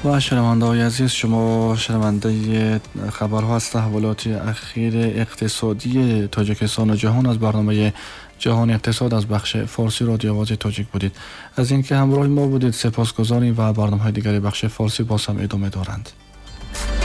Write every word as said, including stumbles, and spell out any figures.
و شنونده های عزیز، شما شنونده خبرها از تحولات اخیر اقتصادی تاجیکستان و جهان از برنامه جهان اقتصاد از بخش فارسی رادیو آواز تاجیک بودید. از اینکه همراه ما بودید سپاسگزاریم و برنامه های دیگری بخش فارسی باز هم ادامه دارند.